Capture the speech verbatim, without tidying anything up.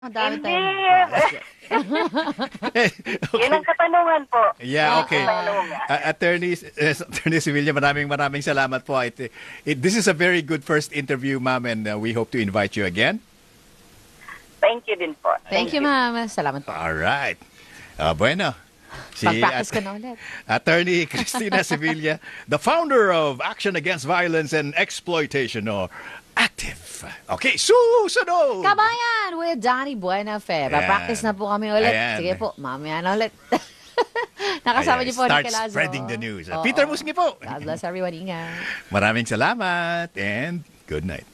Ang dami Hindi. tayong Yun ang katanungan po. Yeah, okay. Katanungan. Uh, Attorney, uh, Attorney Sevilla, maraming maraming salamat po. It, it, this is a very good first interview, ma'am, and uh, we hope to invite you again. Thank you din po. Thank you, ma'am. Salamat po. All right. Uh, bueno. Si Pag-practice At- ko na ulit. Attorney Cristina Sevilla, the founder of Action Against Violence and Exploitation, or ACTIV. Okay, susunod! Kabayan with Donnie Buenafe. Ayan. Pa-practice na po kami ulit. Ayan. Sige po, mamaya na ulit. Nakasama Ayan, niyo po start ni Calazo. spreading the news. Oo. Peter Musngi po. God bless everyone. Ingat. Maraming salamat and good night.